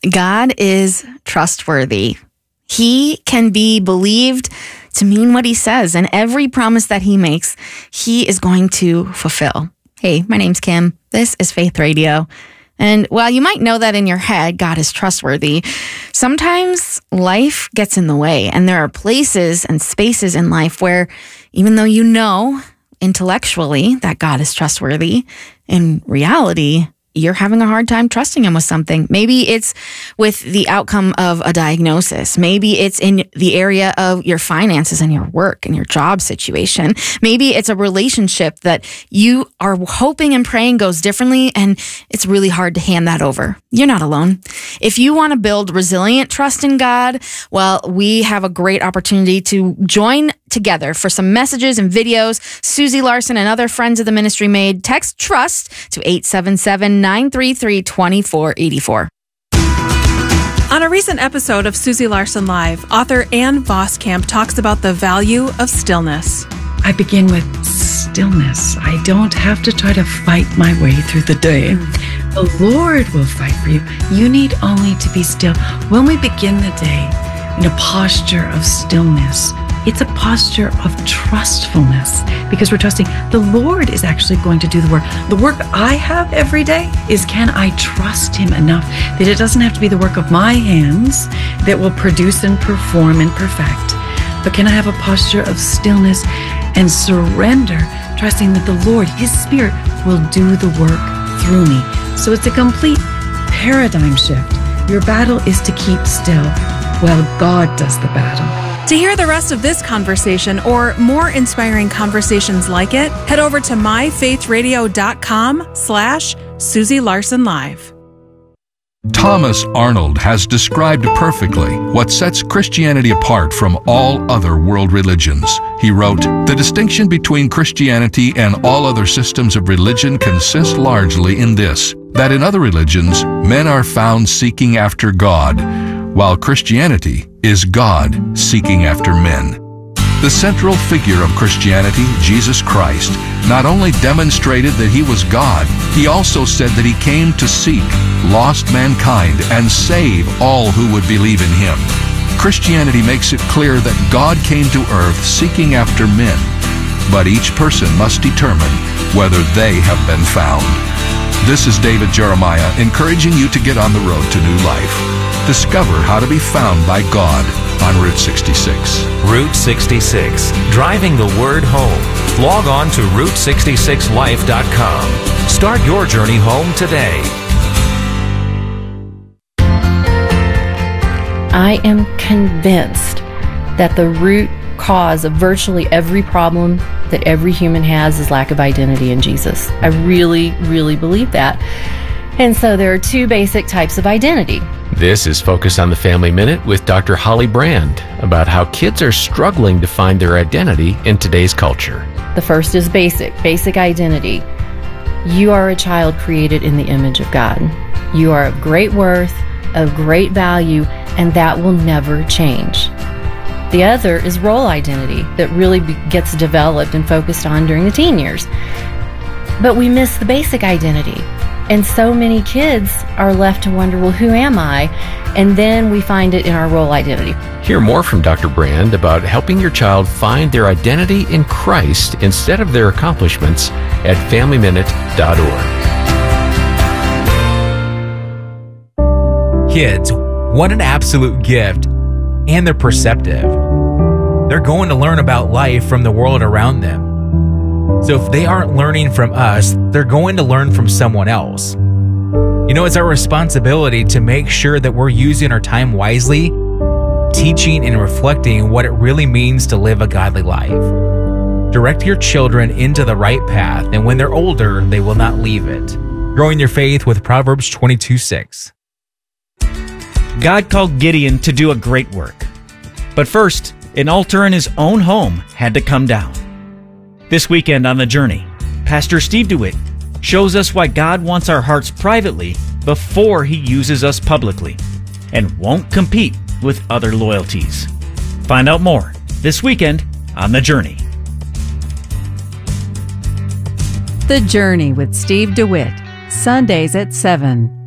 God is trustworthy. He can be believed to mean what he says, and every promise that he makes, he is going to fulfill. Hey, my name's Kim. This is Faith Radio. And while you might know that in your head, God is trustworthy, sometimes life gets in the way, and there are places and spaces in life where even though you know intellectually that God is trustworthy, in reality, you're having a hard time trusting him with something. Maybe it's with the outcome of a diagnosis. Maybe it's in the area of your finances and your work and your job situation. Maybe it's a relationship that you are hoping and praying goes differently, and it's really hard to hand that over. You're not alone. If you want to build resilient trust in God, well, we have a great opportunity to join together for some messages and videos Susie Larson and other friends of the ministry made. Text TRUST to 877-933-2484. On a recent episode of Susie Larson Live, author Ann Voskamp talks about the value of stillness. I begin with stillness. I don't have to try to fight my way through the day. The Lord will fight for you. You need only to be still. When we begin the day in a posture of stillness, it's a posture of trustfulness because we're trusting the Lord is actually going to do the work. The work I have every day is, can I trust him enough that it doesn't have to be the work of my hands that will produce and perform and perfect, but can I have a posture of stillness and surrender, trusting that the Lord, his Spirit, will do the work through me. So it's a complete paradigm shift. Your battle is to keep still while God does the battle. To hear the rest of this conversation or more inspiring conversations like it, head over to myfaithradio.com/Susie Larson Live. Thomas Arnold has described perfectly what sets Christianity apart from all other world religions. He wrote, "The distinction between Christianity and all other systems of religion consists largely in this, that in other religions, men are found seeking after God, while Christianity is God seeking after men." The central figure of Christianity, Jesus Christ, not only demonstrated that he was God, he also said that he came to seek lost mankind and save all who would believe in him. Christianity makes it clear that God came to earth seeking after men, but each person must determine whether they have been found. This is David Jeremiah encouraging you to get on the road to new life. Discover how to be found by God on Route 66. Route 66, driving the word home. Log on to Route66Life.com. Start your journey home today. I am convinced that the root cause of virtually every problem that every human has is lack of identity in Jesus. I really, really believe that. And so there are two basic types of identity. This is Focus on the Family Minute with Dr. Holly Brand about how kids are struggling to find their identity in today's culture. The first is basic identity. You are a child created in the image of God. You are of great worth, of great value, and that will never change. The other is role identity that really gets developed and focused on during the teen years. But we miss the basic identity. And so many kids are left to wonder, well, who am I? And then we find it in our role identity. Hear more from Dr. Brand about helping your child find their identity in Christ instead of their accomplishments at FamilyMinute.org. Kids want an absolute gift, and they're perceptive. They're going to learn about life from the world around them. So if they aren't learning from us, they're going to learn from someone else. You know, it's our responsibility to make sure that we're using our time wisely, teaching and reflecting what it really means to live a godly life. Direct your children into the right path, and when they're older, they will not leave it. Growing your faith with Proverbs 22:6. God called Gideon to do a great work. But first, an altar in his own home had to come down. This weekend on The Journey, Pastor Steve DeWitt shows us why God wants our hearts privately before he uses us publicly and won't compete with other loyalties. Find out more this weekend on The Journey. The Journey with Steve DeWitt, Sundays at 7.